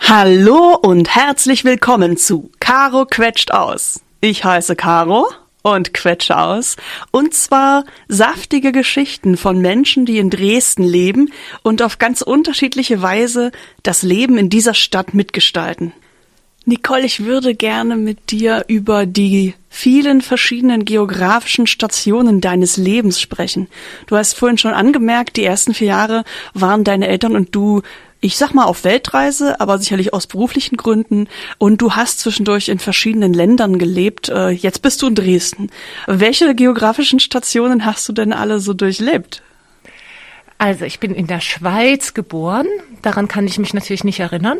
Hallo und herzlich willkommen zu Caro quetscht aus. Ich heiße Caro und quetsche aus. Und zwar saftige Geschichten von Menschen, die in Dresden leben und auf ganz unterschiedliche Weise das Leben in dieser Stadt mitgestalten. Nicole, ich würde gerne mit dir über die vielen verschiedenen geografischen Stationen deines Lebens sprechen. Du hast vorhin schon angemerkt, die ersten 4 Jahre waren deine Eltern und du, ich sag mal, auf Weltreise, aber sicherlich aus beruflichen Gründen. Und du hast zwischendurch in verschiedenen Ländern gelebt. Jetzt bist du in Dresden. Welche geografischen Stationen hast du denn alle so durchlebt? Also ich bin in der Schweiz geboren, daran kann ich mich natürlich nicht erinnern.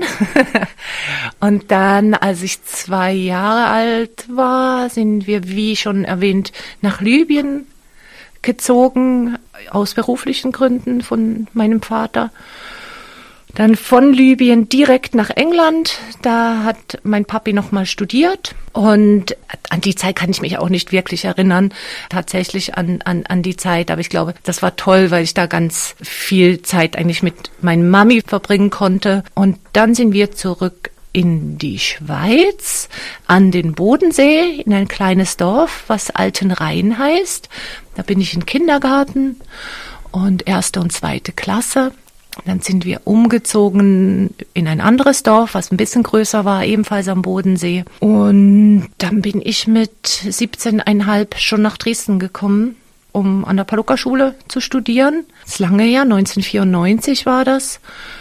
Und dann, als ich 2 Jahre alt war, sind wir, wie schon erwähnt, nach Libyen gezogen, aus beruflichen Gründen von meinem Vater. Dann von Libyen direkt nach England. Da hat mein Papi nochmal studiert. Und an die Zeit kann ich mich auch nicht wirklich erinnern, tatsächlich an die Zeit. Aber ich glaube, das war toll, weil ich da ganz viel Zeit eigentlich mit meiner Mami verbringen konnte. Und dann sind wir zurück in die Schweiz, an den Bodensee, in ein kleines Dorf, was Altenrhein heißt. Da bin ich in den Kindergarten und 1. und 2. Klasse. Dann sind wir umgezogen in ein anderes Dorf, was ein bisschen größer war, ebenfalls am Bodensee. Und dann bin ich mit 17,5 schon nach Dresden gekommen, um an der Palukka-Schule zu studieren. Das ist lange her, 1994 war das.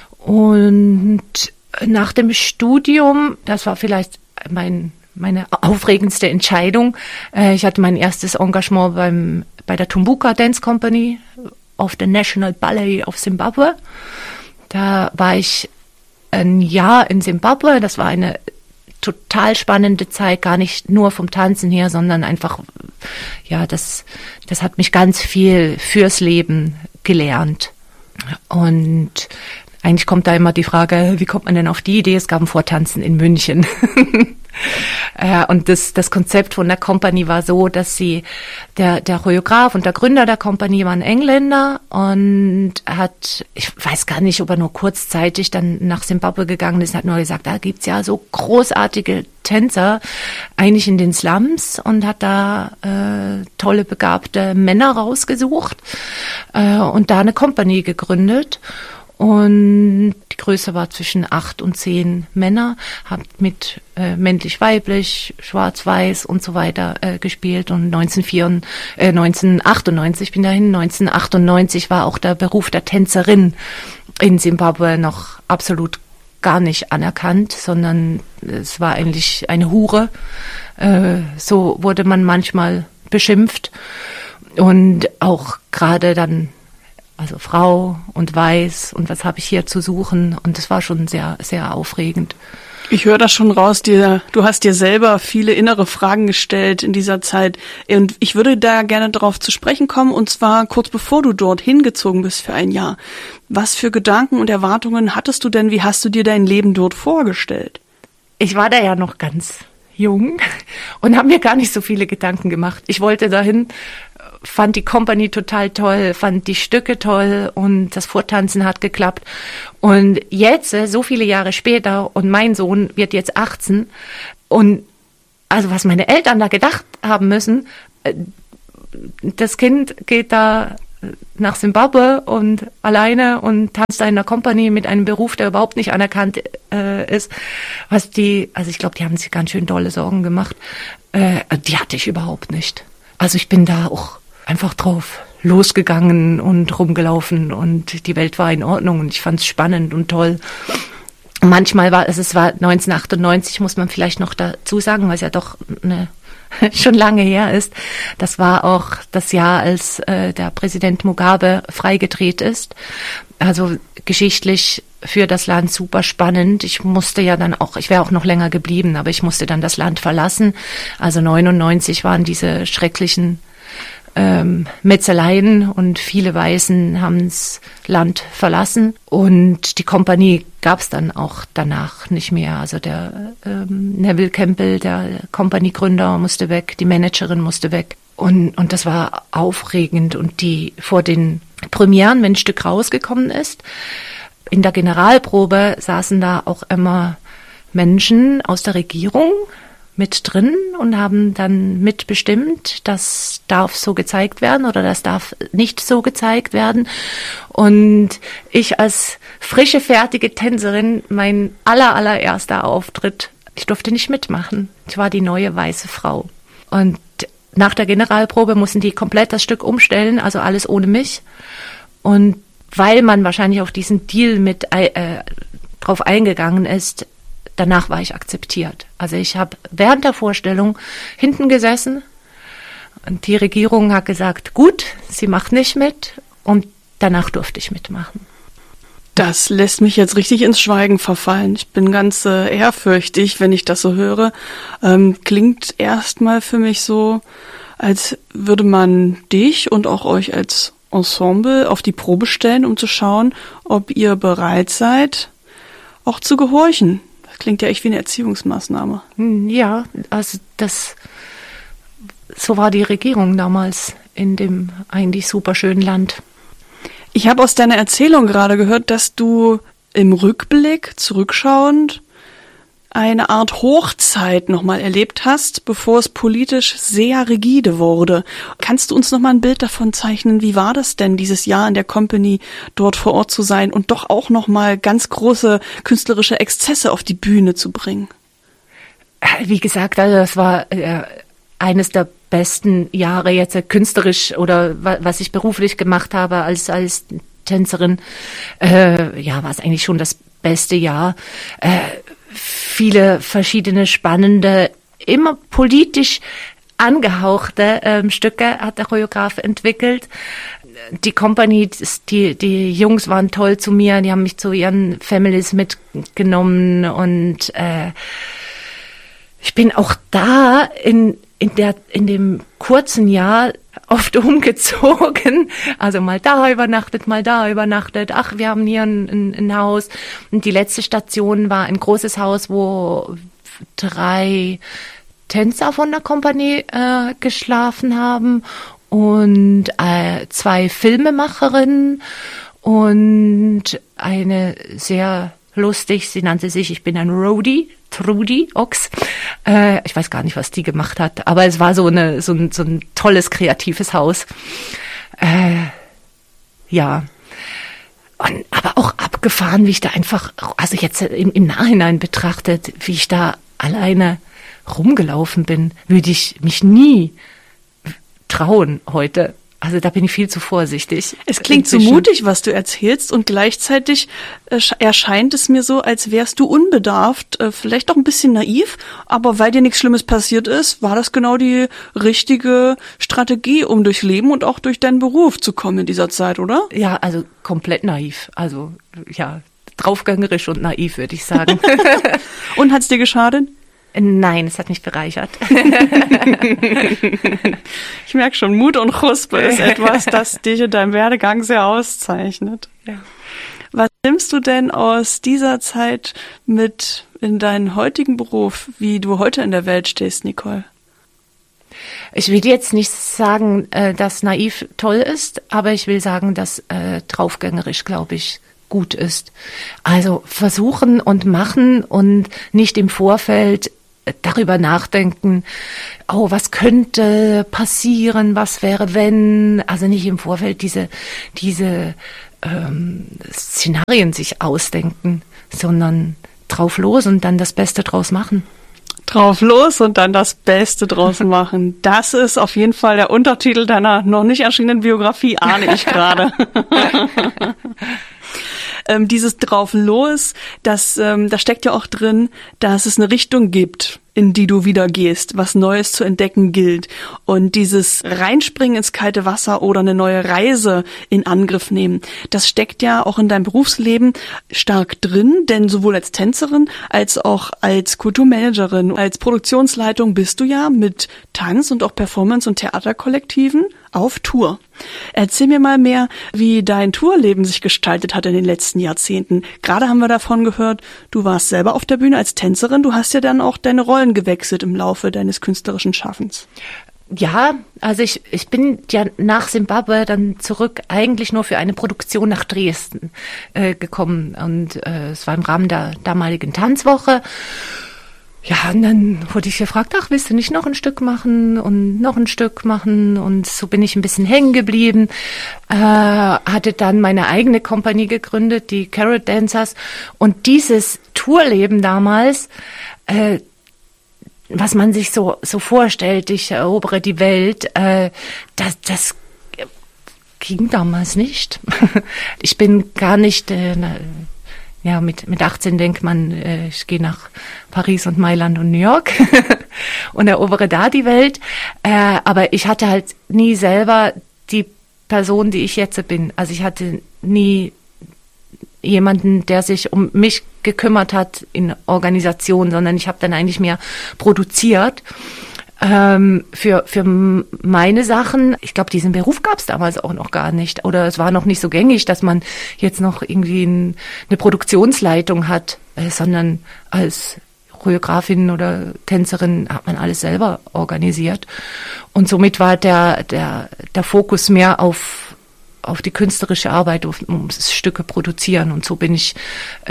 Und nach dem Studium, das war vielleicht meine aufregendste Entscheidung. Ich hatte mein erstes Engagement bei der Tumbuka Dance Company auf der National Ballet of Zimbabwe. Da war ich ein Jahr in Zimbabwe. Das war eine total spannende Zeit, gar nicht nur vom Tanzen her, sondern einfach, ja, das hat mich ganz viel fürs Leben gelernt. Und eigentlich kommt da immer die Frage, wie kommt man denn auf die Idee? Es gab ein Vortanzen in München. Und das Konzept von der Company war so, dass der Choreograf und der Gründer der Company war ein Engländer und ich weiß gar nicht, ob er nur kurzzeitig dann nach Zimbabwe gegangen ist, hat nur gesagt, da gibt's ja so großartige Tänzer eigentlich in den Slums und hat da tolle, begabte Männer rausgesucht und da eine Company gegründet. Und die Größe war zwischen 8 und 10 Männer, habe mit männlich-weiblich, schwarz-weiß und so weiter gespielt. Und 1998 bin dahin, 1998 war auch der Beruf der Tänzerin in Zimbabwe noch absolut gar nicht anerkannt, sondern es war eigentlich eine Hure. So wurde man manchmal beschimpft. Und auch gerade dann, also Frau und weiß und was habe ich hier zu suchen, und das war schon sehr, sehr aufregend. Ich höre das schon raus, du hast dir selber viele innere Fragen gestellt in dieser Zeit, und ich würde da gerne darauf zu sprechen kommen, und zwar kurz bevor du dorthin gezogen bist für ein Jahr. Was für Gedanken und Erwartungen hattest du denn, wie hast du dir dein Leben dort vorgestellt? Ich war da ja noch ganz jung und habe mir gar nicht so viele Gedanken gemacht. Ich wollte dahin, fand die Company total toll, fand die Stücke toll und das Vortanzen hat geklappt. Und jetzt, so viele Jahre später, und mein Sohn wird jetzt 18, und also was meine Eltern da gedacht haben müssen, das Kind geht da nach Zimbabwe und alleine und tanzt da in der Company mit einem Beruf, der überhaupt nicht anerkannt ist. Also ich glaube, die haben sich ganz schön dolle Sorgen gemacht. Die hatte ich überhaupt nicht. Also ich bin da auch einfach drauf losgegangen und rumgelaufen und die Welt war in Ordnung und ich fand es spannend und toll. Manchmal war es war 1998, muss man vielleicht noch dazu sagen, weil es ja doch schon lange her ist. Das war auch das Jahr, als der Präsident Mugabe freigedreht ist. Also geschichtlich für das Land super spannend. Ich musste ja dann auch, ich wäre auch noch länger geblieben, aber ich musste dann das Land verlassen. Also 99 waren diese schrecklichen Metzeleien und viele Weißen haben das Land verlassen und die Kompanie gab es dann auch danach nicht mehr. Also der Neville Campbell, der Kompanie-Gründer, musste weg, die Managerin musste weg und das war aufregend und die vor den Premieren, wenn ein Stück rausgekommen ist, in der Generalprobe saßen da auch immer Menschen aus der Regierung mit drin und haben dann mitbestimmt, das darf so gezeigt werden oder das darf nicht so gezeigt werden. Und ich als frische, fertige Tänzerin, mein allererster Auftritt, ich durfte nicht mitmachen. Ich war die neue weiße Frau. Und nach der Generalprobe mussten die komplett das Stück umstellen, also alles ohne mich. Und weil man wahrscheinlich auf diesen Deal mit drauf eingegangen ist, danach war ich akzeptiert. Also ich habe während der Vorstellung hinten gesessen und die Regierung hat gesagt, gut, sie macht nicht mit und danach durfte ich mitmachen. Das lässt mich jetzt richtig ins Schweigen verfallen. Ich bin ganz ehrfürchtig, wenn ich das so höre. Klingt erstmal für mich so, als würde man dich und auch euch als Ensemble auf die Probe stellen, um zu schauen, ob ihr bereit seid, auch zu gehorchen. Das klingt ja echt wie eine Erziehungsmaßnahme. Ja, also so war die Regierung damals in dem eigentlich super schönen Land. Ich habe aus deiner Erzählung gerade gehört, dass du im Rückblick, zurückschauend, eine Art Hochzeit nochmal erlebt hast, bevor es politisch sehr rigide wurde. Kannst du uns nochmal ein Bild davon zeichnen? Wie war das denn, dieses Jahr in der Company dort vor Ort zu sein und doch auch nochmal ganz große künstlerische Exzesse auf die Bühne zu bringen? Wie gesagt, also das war eines der besten Jahre jetzt künstlerisch oder was ich beruflich gemacht habe als Tänzerin. Ja, war es eigentlich schon das beste Jahr. Viele verschiedene spannende, immer politisch angehauchte Stücke hat der Choreograf entwickelt. Die Company, die Jungs waren toll zu mir, die haben mich zu ihren Families mitgenommen und ich bin auch da in dem kurzen Jahr oft umgezogen, also mal da übernachtet. Ach, wir haben hier ein Haus. Und die letzte Station war ein großes Haus, wo 3 Tänzer von der Kompanie geschlafen haben und 2 Filmemacherinnen und eine sehr lustig, sie nannte sich, ich bin ein Roadie, Trudi Ochs. Ich weiß gar nicht, was die gemacht hat, aber es war so ein tolles, kreatives Haus. Ja. Aber auch abgefahren, wie ich da einfach, also jetzt im Nachhinein betrachtet, wie ich da alleine rumgelaufen bin, würde ich mich nie trauen heute. Also da bin ich viel zu vorsichtig. Es klingt so mutig, was du erzählst, und gleichzeitig erscheint es mir so, als wärst du unbedarft, vielleicht auch ein bisschen naiv, aber weil dir nichts Schlimmes passiert ist, war das genau die richtige Strategie, um durchs Leben und auch durch deinen Beruf zu kommen in dieser Zeit, oder? Ja, also komplett naiv. Also ja, draufgängerisch und naiv, würde ich sagen. Und hat's dir geschadet? Nein, es hat mich bereichert. Ich merke schon, Mut und Chuspe ist etwas, das dich in deinem Werdegang sehr auszeichnet. Ja. Was nimmst du denn aus dieser Zeit mit in deinen heutigen Beruf, wie du heute in der Welt stehst, Nicole? Ich will jetzt nicht sagen, dass naiv toll ist, aber ich will sagen, dass draufgängerisch, glaube ich, gut ist. Also versuchen und machen und nicht im Vorfeld darüber nachdenken, oh, was könnte passieren, was wäre wenn, also nicht im Vorfeld diese Szenarien sich ausdenken, sondern drauf los und dann das Beste draus machen. Drauf los und dann das Beste draus machen. Das ist auf jeden Fall der Untertitel deiner noch nicht erschienenen Biografie, ahne ich gerade. Dieses drauf los, da steckt ja auch drin, dass es eine Richtung gibt, in die du wieder gehst, was Neues zu entdecken gilt. Und dieses Reinspringen ins kalte Wasser oder eine neue Reise in Angriff nehmen, das steckt ja auch in deinem Berufsleben stark drin, denn sowohl als Tänzerin als auch als Kulturmanagerin, als Produktionsleitung bist du ja mit Tanz- und auch Performance- und Theaterkollektiven auf Tour. Erzähl mir mal mehr, wie dein Tourleben sich gestaltet hat in den letzten Jahrzehnten. Gerade haben wir davon gehört, du warst selber auf der Bühne als Tänzerin, du hast ja dann auch deine Rollen gewechselt im Laufe deines künstlerischen Schaffens. Ja, also ich bin ja nach Simbabwe dann zurück eigentlich nur für eine Produktion nach Dresden gekommen. Und es war im Rahmen der damaligen Tanzwoche. Ja, und dann wurde ich gefragt, ach, willst du nicht noch ein Stück machen und noch ein Stück machen? Und so bin ich ein bisschen hängen geblieben. Hatte dann meine eigene Kompanie gegründet, die Carrot Dancers. Und dieses Tourleben damals, was man sich so vorstellt, ich erobere die Welt, das ging damals nicht. Ich bin gar nicht... mit 18 denkt man, ich gehe nach Paris und Mailand und New York und erobere da die Welt. Aber ich hatte halt nie selber die Person, die ich jetzt bin. Also ich hatte nie jemanden, der sich um mich gekümmert hat in Organisation, sondern ich habe dann eigentlich mehr produziert. Für meine Sachen, ich glaube, diesen Beruf gab es damals auch noch gar nicht. Oder es war noch nicht so gängig, dass man jetzt noch irgendwie eine Produktionsleitung hat, sondern als Choreografin oder Tänzerin hat man alles selber organisiert. Und somit war der Fokus mehr auf die künstlerische Arbeit, um Stücke produzieren. Und so bin ich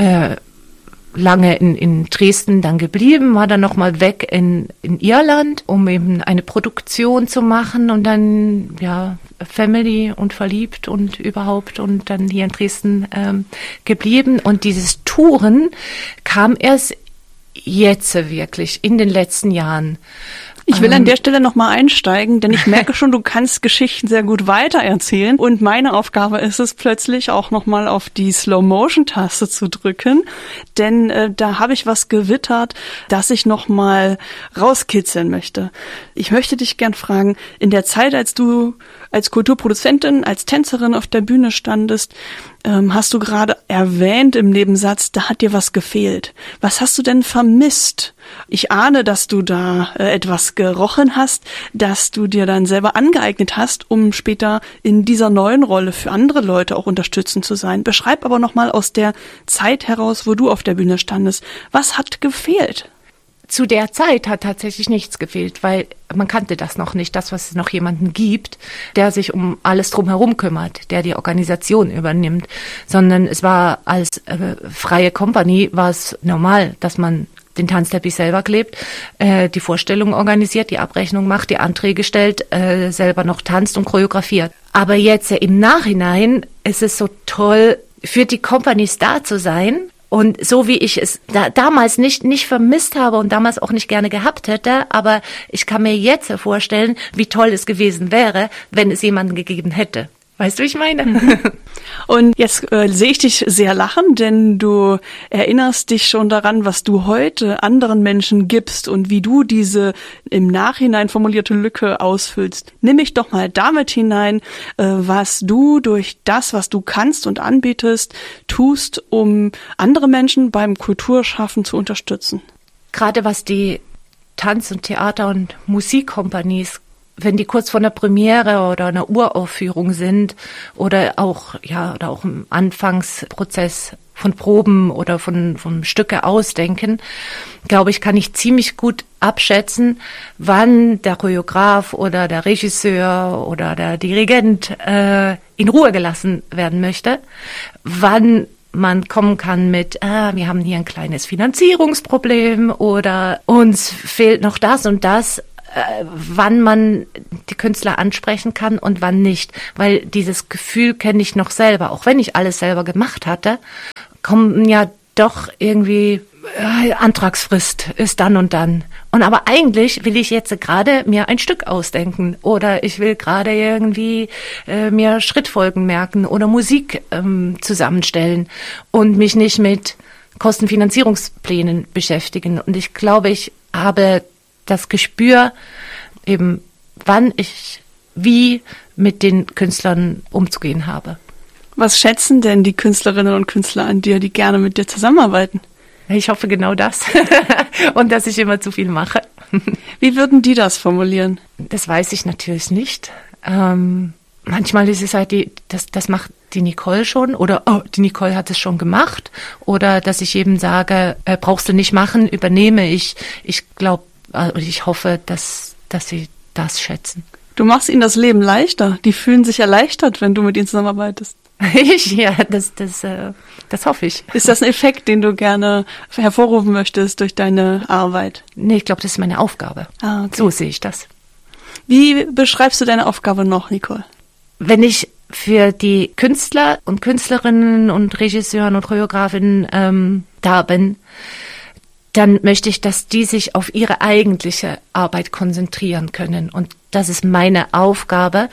lange in Dresden dann geblieben, war dann nochmal weg in Irland, um eben eine Produktion zu machen und dann, ja, Family und verliebt und überhaupt und dann hier in Dresden geblieben. Und dieses Touren kam erst jetzt wirklich in den letzten Jahren. Ich will an der Stelle nochmal einsteigen, denn ich merke schon, du kannst Geschichten sehr gut weitererzählen und meine Aufgabe ist es plötzlich auch nochmal auf die Slow-Motion-Taste zu drücken, denn da habe ich was gewittert, das ich nochmal rauskitzeln möchte. Ich möchte dich gern fragen, in der Zeit, als du als Kulturproduzentin, als Tänzerin auf der Bühne standest, hast du gerade erwähnt im Nebensatz, da hat dir was gefehlt. Was hast du denn vermisst? Ich ahne, dass du da etwas gerochen hast, dass du dir dann selber angeeignet hast, um später in dieser neuen Rolle für andere Leute auch unterstützend zu sein. Beschreib aber nochmal aus der Zeit heraus, wo du auf der Bühne standest. Was hat gefehlt? Zu der Zeit hat tatsächlich nichts gefehlt, weil man kannte das noch nicht, das, was es noch jemanden gibt, der sich um alles drumherum kümmert, der die Organisation übernimmt, sondern es war als freie Company war es normal, dass man den Tanzteppich selber klebt, die Vorstellung organisiert, die Abrechnung macht, die Anträge stellt, selber noch tanzt und choreografiert. Aber jetzt im Nachhinein ist es so toll, für die Companies da zu sein. Und so wie ich es damals nicht vermisst habe und damals auch nicht gerne gehabt hätte, aber ich kann mir jetzt vorstellen, wie toll es gewesen wäre, wenn es jemanden gegeben hätte. Weißt du, wie ich meine? Und jetzt sehe ich dich sehr lachen, denn du erinnerst dich schon daran, was du heute anderen Menschen gibst und wie du diese im Nachhinein formulierte Lücke ausfüllst. Nimm mich doch mal damit hinein, was du durch das, was du kannst und anbietest, tust, um andere Menschen beim Kulturschaffen zu unterstützen. Gerade was die Tanz- und Theater- und Musikkompanies, wenn die kurz vor einer Premiere oder einer Uraufführung sind oder auch im Anfangsprozess von Proben oder von Stücke ausdenken, glaube ich, kann ich ziemlich gut abschätzen, wann der Choreograf oder der Regisseur oder der Dirigent in Ruhe gelassen werden möchte, wann man kommen kann mit, wir haben hier ein kleines Finanzierungsproblem oder uns fehlt noch das und das, wann man die Künstler ansprechen kann und wann nicht. Weil dieses Gefühl kenne ich noch selber. Auch wenn ich alles selber gemacht hatte, kommen ja doch irgendwie, Antragsfrist ist dann und dann. Und aber eigentlich will ich jetzt gerade mir ein Stück ausdenken oder ich will gerade irgendwie mir Schrittfolgen merken oder Musik zusammenstellen und mich nicht mit Kostenfinanzierungsplänen beschäftigen. Und ich glaube, ich habe das Gespür, eben wann ich wie mit den Künstlern umzugehen habe. Was schätzen denn die Künstlerinnen und Künstler an dir, die gerne mit dir zusammenarbeiten? Ich hoffe genau das und dass ich immer zu viel mache. Wie würden die das formulieren? Das weiß ich natürlich nicht. Manchmal ist es halt, das macht die Nicole schon oder die Nicole hat es schon gemacht oder dass ich eben sage, brauchst du nicht machen, übernehme ich. Ich glaube, ich hoffe, dass sie das schätzen. Du machst ihnen das Leben leichter. Die fühlen sich erleichtert, wenn du mit ihnen zusammenarbeitest. Ja, das hoffe ich. Ist das ein Effekt, den du gerne hervorrufen möchtest durch deine Arbeit? Nee, ich glaube, das ist meine Aufgabe. Ah, okay. So sehe ich das. Wie beschreibst du deine Aufgabe noch, Nicole? Wenn ich für die Künstler und Künstlerinnen und Regisseuren und Choreografinnen da bin, dann möchte ich, dass die sich auf ihre eigentliche Arbeit konzentrieren können. Und das ist meine Aufgabe,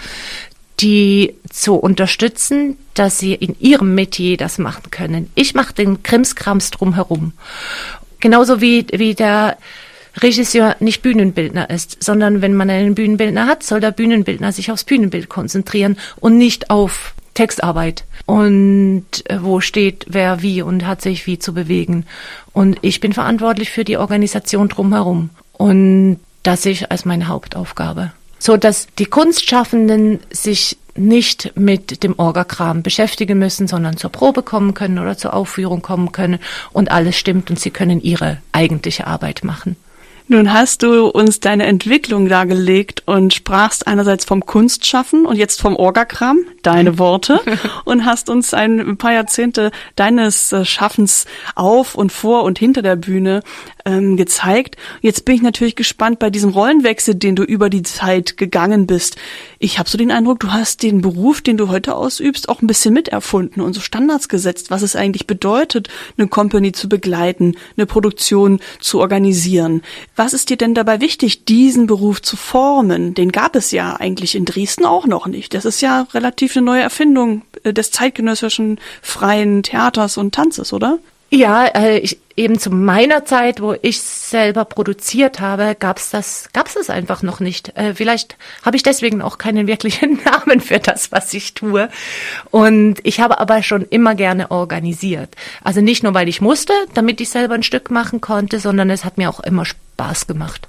die zu unterstützen, dass sie in ihrem Metier das machen können. Ich mache den Krimskrams drumherum. Genauso wie der Regisseur nicht Bühnenbildner ist, sondern wenn man einen Bühnenbildner hat, soll der Bühnenbildner sich aufs Bühnenbild konzentrieren und nicht auf Textarbeit und wo steht wer wie und hat sich wie zu bewegen. Und ich bin verantwortlich für die Organisation drumherum und das sehe ich als meine Hauptaufgabe. So dass die Kunstschaffenden sich nicht mit dem Orgakram beschäftigen müssen, sondern zur Probe kommen können oder zur Aufführung kommen können und alles stimmt und sie können ihre eigentliche Arbeit machen. Nun hast du uns deine Entwicklung dargelegt und sprachst einerseits vom Kunstschaffen und jetzt vom Orgakram, deine Worte, und hast uns ein paar Jahrzehnte deines Schaffens auf und vor und hinter der Bühne gezeigt. Jetzt bin ich natürlich gespannt bei diesem Rollenwechsel, den du über die Zeit gegangen bist. Ich habe so den Eindruck, du hast den Beruf, den du heute ausübst, auch ein bisschen miterfunden und so Standards gesetzt, was es eigentlich bedeutet, eine Company zu begleiten, eine Produktion zu organisieren. Was ist dir denn dabei wichtig, diesen Beruf zu formen? Den gab es ja eigentlich in Dresden auch noch nicht. Das ist ja relativ eine neue Erfindung des zeitgenössischen freien Theaters und Tanzes, oder? Ja, eben zu meiner Zeit, wo ich selber produziert habe, gab's das einfach noch nicht. Vielleicht habe ich deswegen auch keinen wirklichen Namen für das, was ich tue. Und ich habe aber schon immer gerne organisiert. Also nicht nur, weil ich musste, damit ich selber ein Stück machen konnte, sondern es hat mir auch immer Spaß gemacht.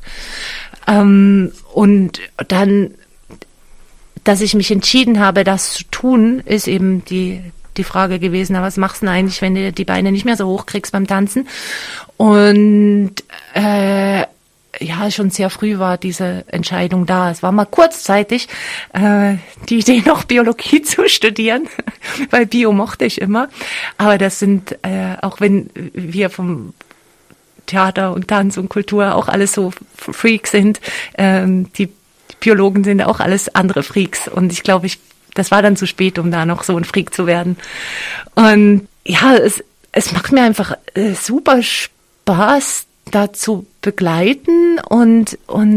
Und dann, dass ich mich entschieden habe, das zu tun, ist eben die Frage gewesen, was machst du denn eigentlich, wenn du die Beine nicht mehr so hoch kriegst beim Tanzen? Und ja, schon sehr früh war diese Entscheidung da. Es war mal kurzzeitig die Idee, noch Biologie zu studieren, weil Bio mochte ich immer. Aber das sind, auch wenn wir vom Theater und Tanz und Kultur auch alles so Freaks sind, die Biologen sind auch alles andere Freaks. Und ich glaube, das war dann zu spät, um da noch so ein Freak zu werden. Und ja, es macht mir einfach super Spaß, da zu begleiten und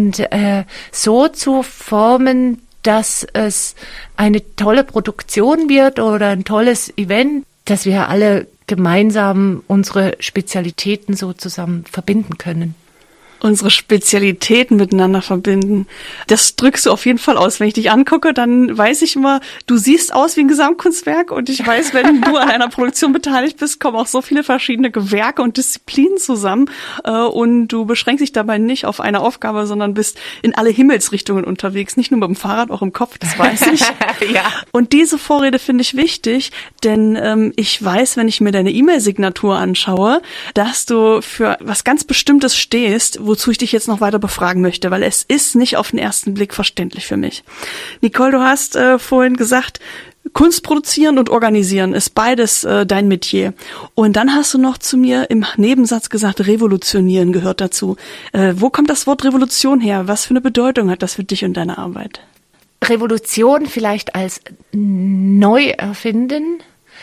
so zu formen, dass es eine tolle Produktion wird oder ein tolles Event, dass wir alle gemeinsam unsere Spezialitäten so zusammen verbinden können. Unsere Spezialitäten miteinander verbinden. Das drückst du auf jeden Fall aus. Wenn ich dich angucke, dann weiß ich immer, du siehst aus wie ein Gesamtkunstwerk und ich weiß, wenn du an einer Produktion beteiligt bist, kommen auch so viele verschiedene Gewerke und Disziplinen zusammen und du beschränkst dich dabei nicht auf eine Aufgabe, sondern bist in alle Himmelsrichtungen unterwegs, nicht nur mit dem Fahrrad, auch im Kopf, das weiß ich. Ja. Und diese Vorrede finde ich wichtig, denn ich weiß, wenn ich mir deine E-Mail-Signatur anschaue, dass du für was ganz Bestimmtes stehst, wozu ich dich jetzt noch weiter befragen möchte, weil es ist nicht auf den ersten Blick verständlich für mich. Nicole, du hast vorhin gesagt, Kunst produzieren und organisieren ist beides dein Metier. Und dann hast du noch zu mir im Nebensatz gesagt, revolutionieren gehört dazu. Wo kommt das Wort Revolution her? Was für eine Bedeutung hat das für dich und deine Arbeit? Revolution vielleicht als neu erfinden,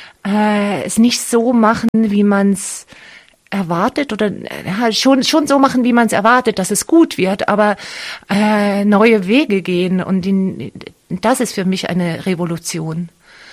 es nicht so machen, wie man es erwartet oder schon so machen, wie man es erwartet, dass es gut wird, aber neue Wege gehen und das ist für mich eine Revolution.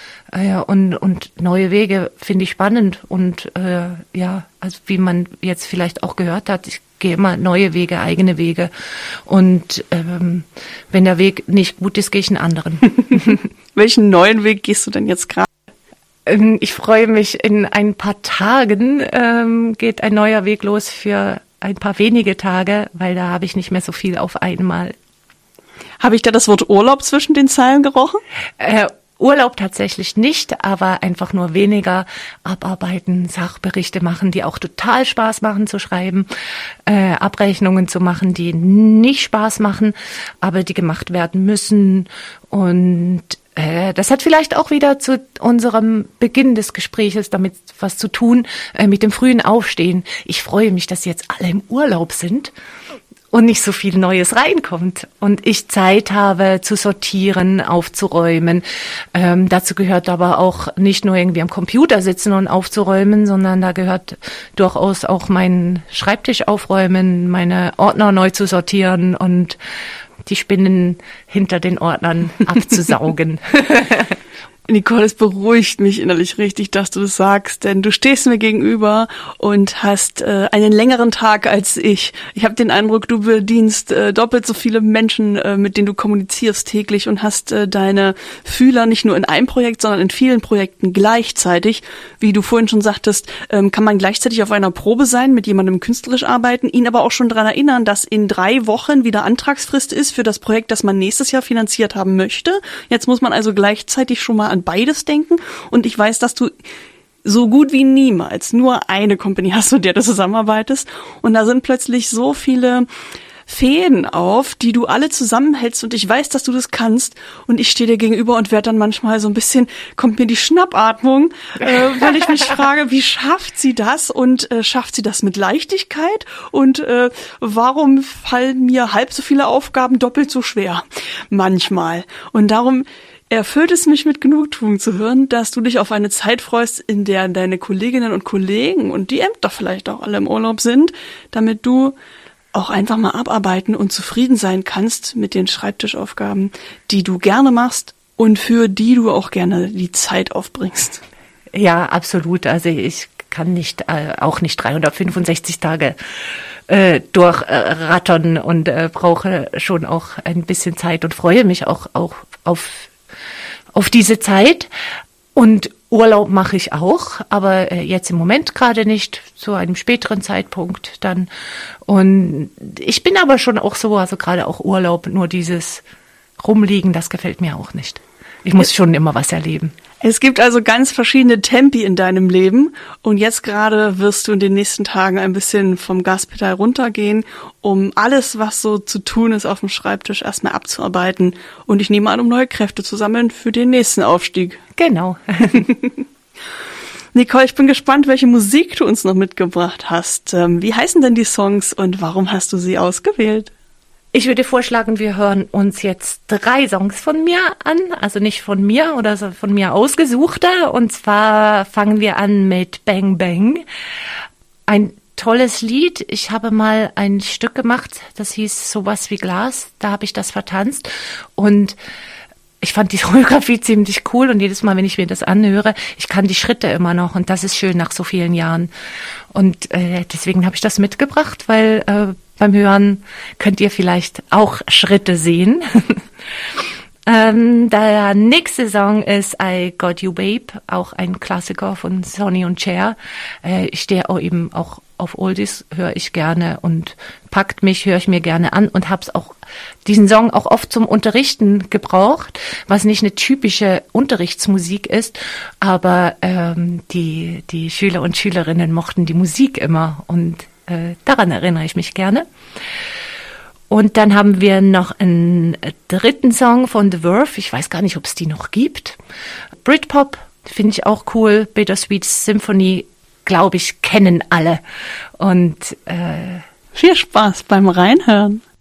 Und neue Wege finde ich spannend und also wie man jetzt vielleicht auch gehört hat, ich gehe immer neue Wege, eigene Wege und wenn der Weg nicht gut ist, gehe ich einen anderen. Welchen neuen Weg gehst du denn jetzt gerade? Ich freue mich, in ein paar Tagen geht ein neuer Weg los für ein paar wenige Tage, weil da habe ich nicht mehr so viel auf einmal. Habe ich da das Wort Urlaub zwischen den Zeilen gerochen? Urlaub tatsächlich nicht, aber einfach nur weniger abarbeiten, Sachberichte machen, die auch total Spaß machen zu schreiben, Abrechnungen zu machen, die nicht Spaß machen, aber die gemacht werden müssen. Und das hat vielleicht auch wieder zu unserem Beginn des Gespräches damit was zu tun, mit dem frühen Aufstehen. Ich freue mich, dass jetzt alle im Urlaub sind und nicht so viel Neues reinkommt und ich Zeit habe zu sortieren, aufzuräumen. Dazu gehört aber auch nicht nur irgendwie am Computer sitzen und aufzuräumen, sondern da gehört durchaus auch mein Schreibtisch aufräumen, meine Ordner neu zu sortieren und die Spinnen hinter den Ordnern abzusaugen. Nicole, es beruhigt mich innerlich richtig, dass du das sagst, denn du stehst mir gegenüber und hast einen längeren Tag als ich. Ich habe den Eindruck, du bedienst doppelt so viele Menschen, mit denen du kommunizierst täglich und hast deine Fühler nicht nur in einem Projekt, sondern in vielen Projekten gleichzeitig. Wie du vorhin schon sagtest, kann man gleichzeitig auf einer Probe sein, mit jemandem künstlerisch arbeiten, ihn aber auch schon daran erinnern, dass in 3 Wochen wieder Antragsfrist ist für das Projekt, das man nächstes Jahr finanziert haben möchte. Jetzt muss man also gleichzeitig schon mal an beides denken und ich weiß, dass du so gut wie niemals nur eine Company hast, mit der du zusammenarbeitest und da sind plötzlich so viele Fäden auf, die du alle zusammenhältst und ich weiß, dass du das kannst und ich stehe dir gegenüber und werde dann manchmal so ein bisschen, kommt mir die Schnappatmung, weil ich mich frage, wie schafft sie das und schafft sie das mit Leichtigkeit und warum fallen mir halb so viele Aufgaben doppelt so schwer? Manchmal. Und darum erfüllt es mich mit Genugtuung zu hören, dass du dich auf eine Zeit freust, in der deine Kolleginnen und Kollegen und die Ämter vielleicht auch alle im Urlaub sind, damit du auch einfach mal abarbeiten und zufrieden sein kannst mit den Schreibtischaufgaben, die du gerne machst und für die du auch gerne die Zeit aufbringst. Ja, absolut. Also ich kann nicht, auch nicht 365 Tage durchrattern und brauche schon auch ein bisschen Zeit und freue mich auch auf diese Zeit. Und Urlaub mache ich auch, aber jetzt im Moment gerade nicht, zu einem späteren Zeitpunkt dann. Und ich bin aber schon auch so, also gerade auch Urlaub, nur dieses Rumliegen, das gefällt mir auch nicht. Ich muss schon immer was erleben. Es gibt also ganz verschiedene Tempi in deinem Leben und jetzt gerade wirst du in den nächsten Tagen ein bisschen vom Gaspedal runtergehen, um alles, was so zu tun ist auf dem Schreibtisch, erstmal abzuarbeiten und ich nehme an, um neue Kräfte zu sammeln für den nächsten Aufstieg. Genau. Nicole, ich bin gespannt, welche Musik du uns noch mitgebracht hast. Wie heißen denn die Songs und warum hast du sie ausgewählt? Ich würde vorschlagen, wir hören uns jetzt 3 Songs von mir an, also nicht von mir oder so von mir ausgesuchter. Und zwar fangen wir an mit Bang Bang. Ein tolles Lied. Ich habe mal ein Stück gemacht, das hieß Sowas wie Glas. Da habe ich das vertanzt und ich fand die Choreografie ziemlich cool und jedes Mal, wenn ich mir das anhöre, ich kann die Schritte immer noch und das ist schön nach so vielen Jahren. Und deswegen habe ich das mitgebracht, weil beim Hören könnt ihr vielleicht auch Schritte sehen. Der nächste Song ist I Got You Babe, auch ein Klassiker von Sonny und Cher. Ich stehe auch eben auch auf Oldies, höre ich gerne und packt mich, höre ich mir gerne an und hab's auch diesen Song auch oft zum Unterrichten gebraucht, was nicht eine typische Unterrichtsmusik ist, aber die Schüler und Schülerinnen mochten die Musik immer und daran erinnere ich mich gerne. Und dann haben wir noch einen 3. Song von The Verve. Ich weiß gar nicht, ob es die noch gibt. Britpop finde ich auch cool. Bittersweet Symphony, glaube ich, kennen alle. Und viel Spaß beim Reinhören.